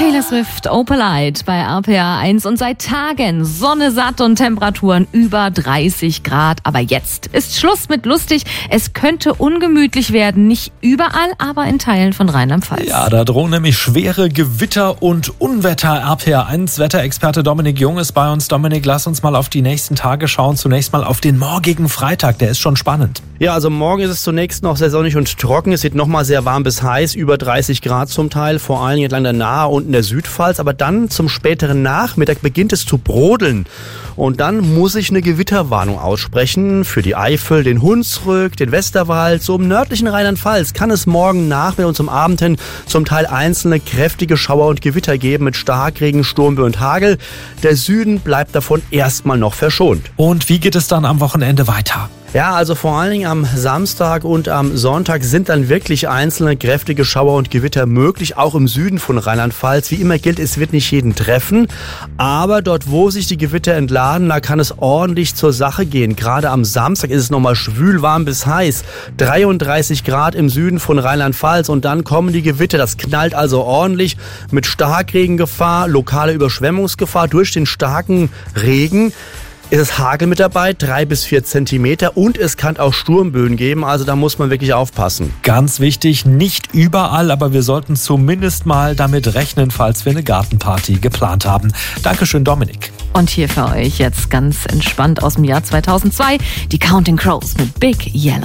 Taylor Swift, Opalite bei RPA 1 und seit Tagen Sonne satt und Temperaturen über 30 Grad. Aber jetzt ist Schluss mit lustig. Es könnte ungemütlich werden. Nicht überall, aber in Teilen von Rheinland-Pfalz. Ja, da drohen nämlich schwere Gewitter und Unwetter. RPA 1 Wetterexperte Dominik Jung ist bei uns. Dominik, lass uns mal auf die nächsten Tage schauen. Zunächst mal auf den morgigen Freitag. Der ist schon spannend. Ja, also morgen ist es zunächst noch sehr sonnig und trocken. Es wird nochmal sehr warm bis heiß, über 30 Grad zum Teil, vor allem entlang der Nahe und in der Südpfalz. Aber dann zum späteren Nachmittag beginnt es zu brodeln. Und dann muss ich eine Gewitterwarnung aussprechen für die Eifel, den Hunsrück, den Westerwald. So im nördlichen Rheinland-Pfalz kann es morgen Nachmittag und zum Abend hin zum Teil einzelne kräftige Schauer und Gewitter geben mit Starkregen, Sturmböen und Hagel. Der Süden bleibt davon erstmal noch verschont. Und wie geht es dann am Wochenende weiter? Ja, also vor allen Dingen am Samstag und am Sonntag sind dann wirklich einzelne kräftige Schauer und Gewitter möglich, auch im Süden von Rheinland-Pfalz. Wie immer gilt, es wird nicht jeden treffen, aber dort, wo sich die Gewitter entladen, da kann es ordentlich zur Sache gehen. Gerade am Samstag ist es nochmal schwül, warm bis heiß, 33 Grad im Süden von Rheinland-Pfalz und dann kommen die Gewitter. Das knallt also ordentlich mit Starkregengefahr, lokale Überschwemmungsgefahr durch den starken Regen. Es ist Hagel mit dabei, 3 bis 4 Zentimeter und es kann auch Sturmböen geben, also da muss man wirklich aufpassen. Ganz wichtig, nicht überall, aber wir sollten zumindest mal damit rechnen, falls wir eine Gartenparty geplant haben. Dankeschön, Dominik. Und hier für euch jetzt ganz entspannt aus dem Jahr 2002 die Counting Crows mit Big Yellow.